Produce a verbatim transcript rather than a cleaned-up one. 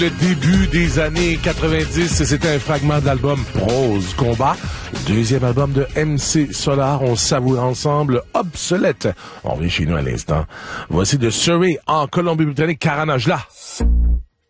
Le début des années quatre-vingt-dix, c'était un fragment de l'album Prose Combat. Deuxième album de M C Solar, on savoure ensemble Obsolète. On revient chez nous à l'instant. Voici de Surrey en Colombie-Britannique, Caranage là.